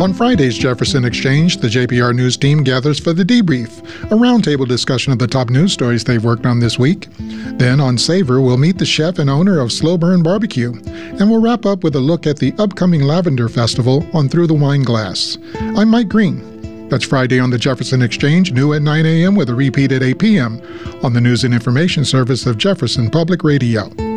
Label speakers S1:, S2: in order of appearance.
S1: On Friday's Jefferson Exchange, the JPR News team gathers for the debrief, a roundtable discussion of the top news stories they've worked on this week. Then on Savor, we'll meet the chef and owner of Slow Burn Barbecue, and we'll wrap up with a look at the upcoming Lavender Festival on Through the Wine Glass. I'm Mike Green. That's Friday on the Jefferson Exchange, new at 9 a.m. with a repeat at 8 p.m. on the News and Information Service of Jefferson Public Radio.